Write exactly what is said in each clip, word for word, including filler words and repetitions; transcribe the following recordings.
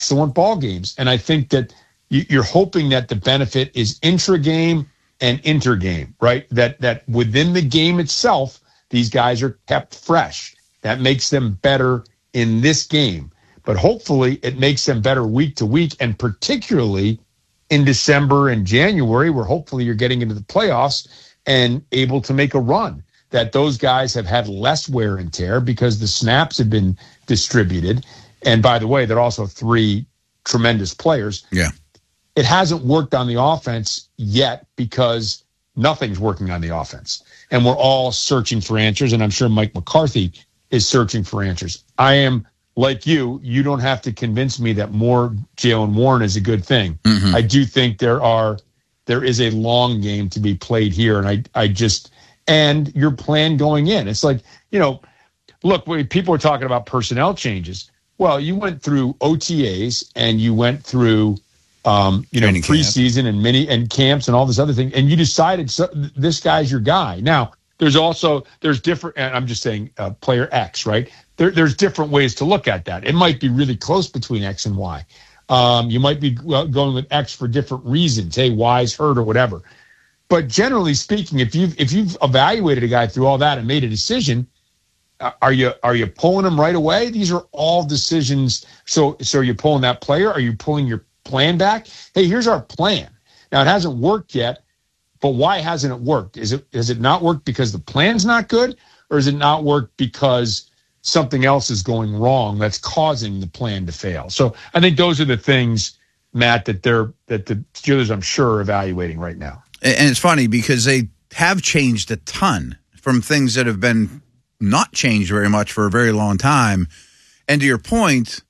excellent ball games. And I think that you, you're hoping that the benefit is intra-game and inter-game, right? That that within the game itself, these guys are kept fresh. That makes them better in this game. But hopefully it makes them better week to week, and particularly in December and January, where hopefully you're getting into the playoffs and able to make a run, that those guys have had less wear and tear because the snaps have been distributed. And by the way, they're also three tremendous players. Yeah. It hasn't worked on the offense yet because nothing's working on the offense. And we're all searching for answers, and I'm sure Mike McCarthy is searching for answers. I am, like you, you don't have to convince me that more Jaylen Warren is a good thing. Mm-hmm. I do think there are there is a long game to be played here, and I I just and your plan going in. It's like, you know, look, when people are talking about personnel changes. Well, you went through O T As and you went through um, you know, Training preseason camp. and mini and camps and all this other thing, and you decided so, this guy's your guy. Now, there's also there's different. And I'm just saying, uh, player X, right? There, there's different ways to look at that. It might be really close between X and Y. Um, you might be going with X for different reasons. Hey, Y's hurt or whatever. But generally speaking, if you've if you've evaluated a guy through all that and made a decision, uh, are you are you pulling him right away? These are all decisions. So so are you pulling that player? Are you pulling your plan back? Hey, here's our plan. Now it hasn't worked yet, but why hasn't it worked? Is it has it not worked because the plan's not good, or is it not worked because something else is going wrong that's causing the plan to fail? So I think those are the things, Matt, that they're that the Steelers, I'm sure, are evaluating right now. And it's funny because they have changed a ton from things that have been not changed very much for a very long time. And to your point,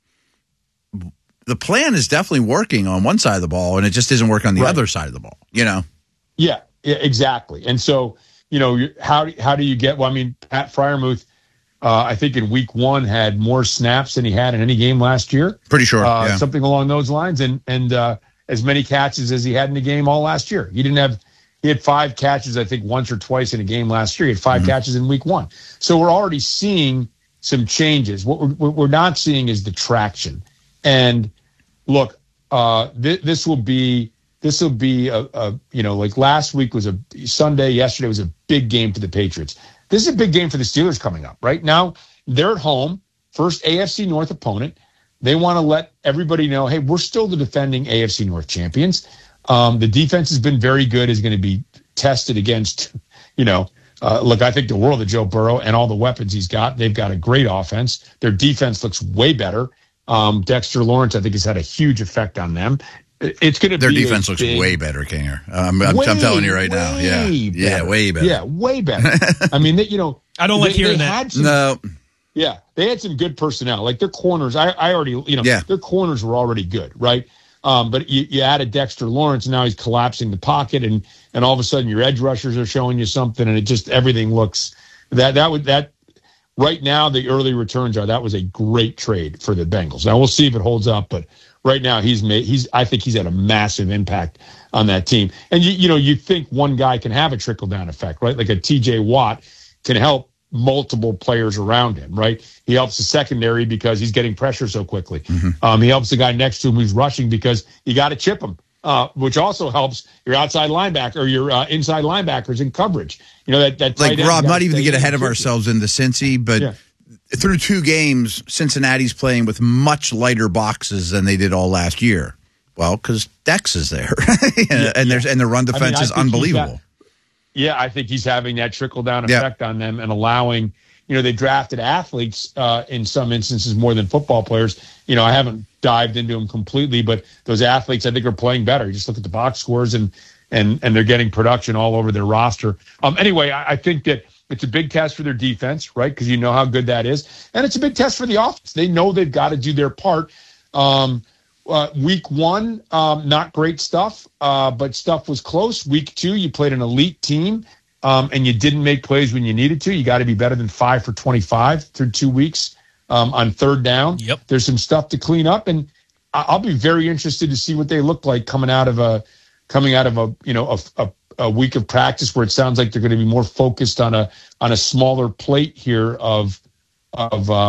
the plan is definitely working on one side of the ball, and it just isn't working on the right. other side of the ball, you know? Yeah, yeah, exactly. And so, you know, how, how do you get, well, I mean, Pat Freiermuth, Uh, I think in week one had more snaps than he had in any game last year. Pretty sure, uh, yeah. Something along those lines, and and uh, as many catches as he had in the game all last year. He didn't have. He had five catches, I think, once or twice in a game last year. He had five mm-hmm. catches in week one. So we're already seeing some changes. What we're, what we're not seeing is the traction. And look, uh, th- this will be this will be a, a you know like last week was a Sunday. Yesterday was a big game for the Patriots. This is a big game for the Steelers coming up. Right now, they're at home, first A F C North opponent. They want to let everybody know, hey, we're still the defending A F C North champions. Um, the defense has been very good, is going to be tested against, you know, uh, look, I think the world of Joe Burrow and all the weapons he's got. They've got a great offense. Their defense looks way better. Um, Dexter Lawrence, I think, has had a huge effect on them. It's going to Their be defense looks big, way better, Kinger. Um, I'm, way, I'm telling you right now. Yeah. Better. Yeah, way better. Yeah, way better. I mean, they, you know. I don't like they, hearing they that. Some, no. Yeah, they had some good personnel. Like their corners, I, I already, you know, yeah. their corners were already good, right? Um, but you, you added Dexter Lawrence, and now he's collapsing the pocket, and and all of a sudden your edge rushers are showing you something, and it just everything looks that that would that right now the early returns are that was a great trade for the Bengals. Now we'll see if it holds up, but right now he's made he's I think he's had a massive impact on that team. And you you know you think one guy can have a trickle down effect, right? Like a T J Watt can help multiple players around him, right? He helps the secondary because he's getting pressure so quickly. Mm-hmm. Um, he helps the guy next to him who's rushing because you got to chip him, uh, which also helps your outside linebacker or your uh, inside linebackers in coverage. You know that that like Rob, not even to get ahead of ourselves in the Cincy, but yeah. through two games, Cincinnati's playing with much lighter boxes than they did all last year. Well, because Dex is there, and, yeah, and yeah. there's and the run defense I mean, I is unbelievable. Yeah, I think he's having that trickle-down effect yep. on them and allowing, you know, they drafted athletes uh, in some instances more than football players. You know, I haven't dived into them completely, but those athletes, I think, are playing better. You just look at the box scores, and and and they're getting production all over their roster. Um, anyway, I, I think that it's a big test for their defense, right, because you know how good that is. And it's a big test for the offense. They know they've got to do their part. Um Uh, week one, um, not great stuff, uh, but stuff was close. Week two, you played an elite team, um, and you didn't make plays when you needed to. You got to be better than five for twenty-five through two weeks um, on third down. Yep. There's some stuff to clean up, and I'll be very interested to see what they look like coming out of a coming out of a you know a, a, a week of practice where it sounds like they're going to be more focused on a on a smaller plate here of of uh,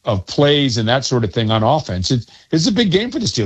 of plays and that sort of thing on offense. It's, it's a big game for the Steelers.